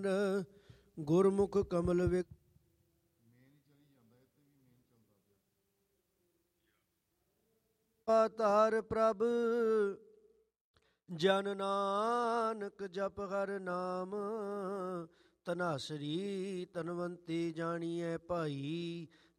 ਗੁਰਮੁਖ ਕਮਲ ਵਿਕ ਤਾਰ ਪ੍ਰਭ ਜਨ ਨਾਨਕ ਜਪ ਹਰ ਨਾਮ ਧਨਾਸਰੀ ਧਨਵੰਤੀ ਜਾਣੀਐ ਭਾਈ